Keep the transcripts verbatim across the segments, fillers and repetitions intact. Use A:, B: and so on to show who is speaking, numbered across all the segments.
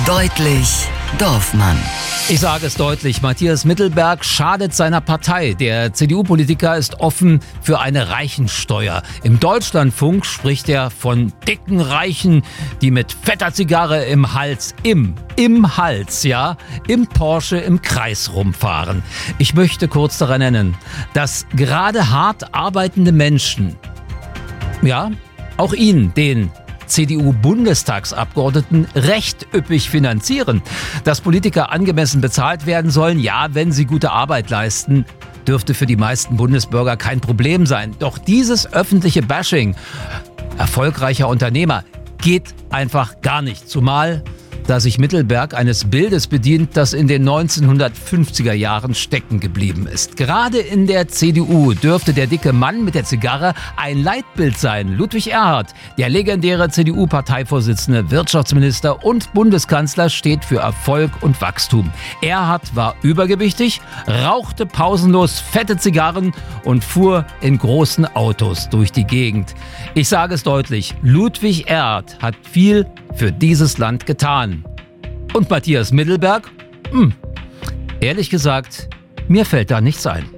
A: Deutlich Dorfmann.
B: Ich sage es deutlich, Matthias Mittelberg schadet seiner Partei. Der C D U-Politiker ist offen für eine Reichensteuer. Im Deutschlandfunk spricht er von dicken Reichen, die mit fetter Zigarre im Hals, im, im Hals, ja, im Porsche im Kreis rumfahren. Ich möchte kurz daran erinnern, dass gerade hart arbeitende Menschen, ja, auch ihn, den C D U-Bundestagsabgeordneten, recht üppig finanzieren. Dass Politiker angemessen bezahlt werden sollen, ja, wenn sie gute Arbeit leisten, dürfte für die meisten Bundesbürger kein Problem sein. Doch dieses öffentliche Bashing erfolgreicher Unternehmer geht einfach gar nicht. Zumal, da sich Mittelberg eines Bildes bedient, das in den neunzehnhundertfünfziger Jahren stecken geblieben ist. Gerade in der C D U dürfte der dicke Mann mit der Zigarre ein Leitbild sein. Ludwig Erhard, der legendäre C D U-Parteivorsitzende, Wirtschaftsminister und Bundeskanzler, steht für Erfolg und Wachstum. Erhard war übergewichtig, rauchte pausenlos fette Zigarren und fuhr in großen Autos durch die Gegend. Ich sage es deutlich, Ludwig Erhard hat viel für dieses Land getan. Und Matthias Mittelberg? Hm, ehrlich gesagt, mir fällt da nichts ein.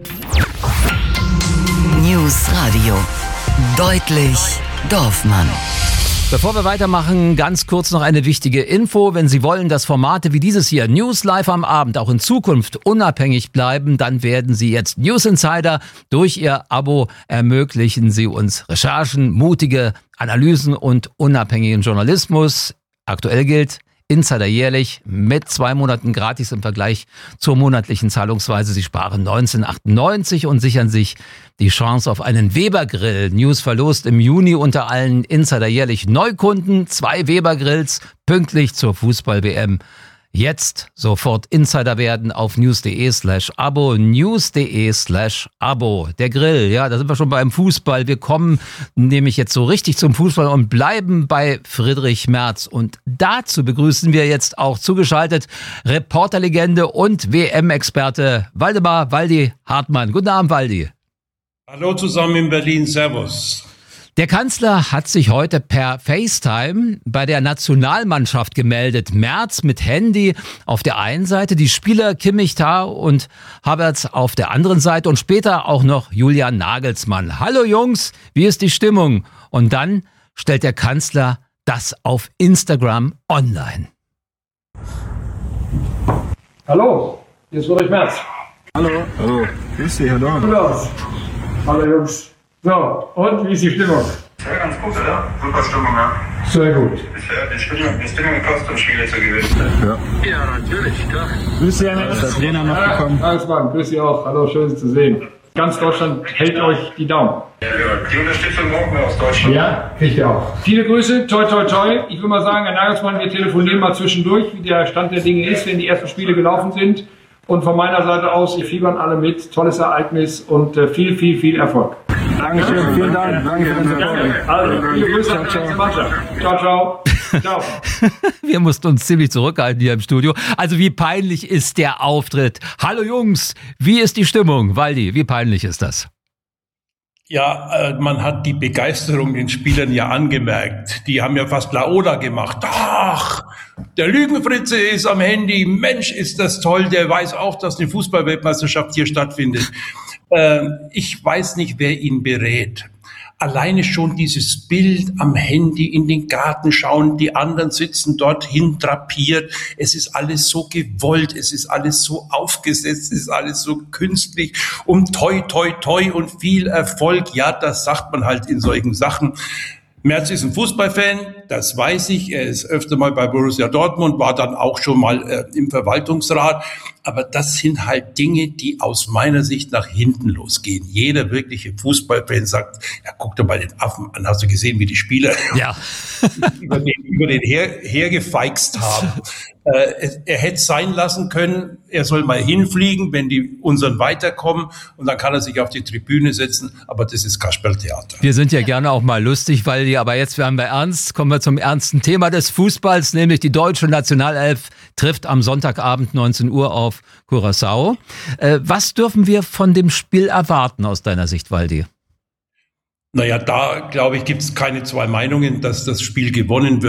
A: News Radio. Deutlich Dorfmann.
B: Bevor wir weitermachen, ganz kurz noch eine wichtige Info. Wenn Sie wollen, dass Formate wie dieses hier, News Live am Abend, auch in Zukunft unabhängig bleiben, dann werden Sie jetzt News Insider. Durch Ihr Abo ermöglichen Sie uns Recherchen, mutige Analysen und unabhängigen Journalismus. Aktuell gilt, Insider jährlich mit zwei Monaten gratis im Vergleich zur monatlichen Zahlungsweise. Sie sparen neunzehn achtundneunzig und sichern sich die Chance auf einen Weber-Grill. News verlost im Juni unter allen Insider jährlich Neukunden. Zwei Weber-Grills pünktlich zur Fußball-W M. Jetzt sofort Insider werden auf news.de slash Abo, news.de slash Abo. Der Grill, ja, da sind wir schon beim Fußball. Wir kommen nämlich jetzt so richtig zum Fußball und bleiben bei Friedrich Merz. Und dazu begrüßen wir jetzt auch zugeschaltet Reporterlegende und W M-Experte Waldemar Waldi Hartmann. Guten Abend, Waldi.
C: Hallo zusammen in Berlin, servus.
B: Der Kanzler hat sich heute per FaceTime bei der Nationalmannschaft gemeldet. Merz mit Handy auf der einen Seite, die Spieler Kimmich, Tah und Havertz auf der anderen Seite und später auch noch Julian Nagelsmann. Hallo Jungs, wie ist die Stimmung? Und dann stellt der Kanzler das auf Instagram online.
D: Hallo, hier ist Friedrich Merz.
E: Hallo. Hallo. Grüß dich, Herr Dorn.
D: Gut aus. Hallo Jungs. So, und wie ist die Stimmung?
F: Ja, ganz gut, oder? Super Stimmung, ja.
D: Sehr gut.
F: Bisher die Stimmung, die Stimmung gekostet, um Spiele zu gewinnen.
E: Ja.
F: Ja, natürlich, klar.
E: Grüß dich, Herr Merz. Ist der Trainer noch
D: Ja,
E: gekommen?
D: alles Mann, grüß dich auch. Hallo, schön Sie zu sehen. Ganz Deutschland hält euch die Daumen.
F: Ja, die Unterstützung brauchen wir aus Deutschland.
D: Ja, kriegt ihr auch. Viele Grüße, toi toi toi. Ich will mal sagen, Herr Nagelsmann, wir telefonieren mal zwischendurch, wie der Stand der Dinge ist, wenn die ersten Spiele gelaufen sind. Und von meiner Seite aus, wir fiebern alle mit. Tolles Ereignis und äh, viel, viel, viel Erfolg.
E: Dankeschön, vielen Dank. Danke für den
D: Danke. Also, viele Grüße an die ganze Mannschaft. Ciao, ciao. Ciao.
B: Wir mussten uns ziemlich zurückhalten hier im Studio. Also wie peinlich ist der Auftritt? Hallo Jungs, wie ist die Stimmung? Waldi, wie peinlich ist das?
C: Ja, äh, man hat die Begeisterung den Spielern ja angemerkt. Die haben ja fast Laola gemacht. Ach, der Lügenfritze ist am Handy. Mensch, ist das toll. Der weiß auch, dass eine Fußballweltmeisterschaft hier stattfindet. Äh, ich weiß nicht, wer ihn berät. Alleine schon dieses Bild am Handy in den Garten schauen, die anderen sitzen dorthin drapiert. Es ist alles so gewollt, es ist alles so aufgesetzt, es ist alles so künstlich. Und toi, toi, toi und viel Erfolg. Ja, das sagt man halt in solchen Sachen. Merz ist ein Fußballfan, das weiß ich. Er ist öfter mal bei Borussia Dortmund, war dann auch schon mal äh, im Verwaltungsrat. Aber das sind halt Dinge, die aus meiner Sicht nach hinten losgehen. Jeder wirkliche Fußballfan sagt, ja, guck doch mal den Affen an, hast du gesehen, wie die Spieler
B: Ja.
C: über den, über den her, hergefeixt haben. Äh, er, er hätte es sein lassen können, er soll mal hinfliegen, wenn die unseren weiterkommen und dann kann er sich auf die Tribüne setzen, aber das ist Kasperltheater.
B: Wir sind ja gerne auch mal lustig, weil die, aber jetzt werden wir ernst, kommen wir zum ernsten Thema des Fußballs, nämlich die deutsche Nationalelf trifft am Sonntagabend neunzehn Uhr auf Curaçao. Äh, was dürfen wir von dem Spiel erwarten aus deiner Sicht, Waldi?
C: Naja, da, glaube ich, gibt es keine zwei Meinungen, dass das Spiel gewonnen wird.